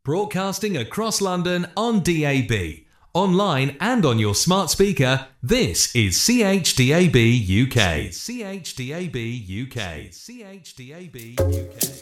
Broadcasting across London on DAB. Online and on your smart speaker, this is CHDAB UK. CHDAB UK. CHDAB UK.